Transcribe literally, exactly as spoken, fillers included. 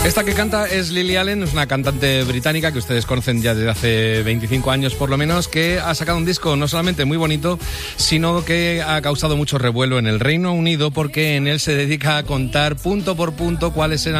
Esta que canta es Lily Allen, es una cantante británica que ustedes conocen ya desde hace veinticinco años por lo menos, que ha sacado un disco no solamente muy bonito, sino que ha causado mucho revuelo en el Reino Unido porque en él se dedica a contar punto por punto cuáles eran